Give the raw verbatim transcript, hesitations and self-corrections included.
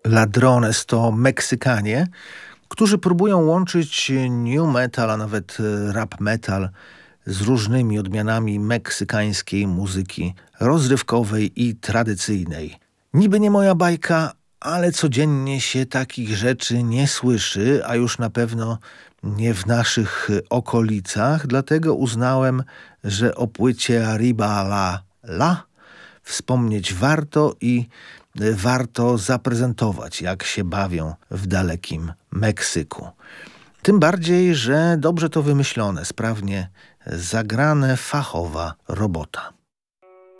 Ladrones to Meksykanie, którzy próbują łączyć new metal, a nawet rap metal z różnymi odmianami meksykańskiej muzyki rozrywkowej i tradycyjnej. Niby nie moja bajka, ale codziennie się takich rzeczy nie słyszy, a już na pewno nie w naszych okolicach, dlatego uznałem, że o płycie Arriba la la wspomnieć warto i warto zaprezentować, jak się bawią w dalekim Meksyku. Tym bardziej, że dobrze to wymyślone, sprawnie zagrane, fachowa robota.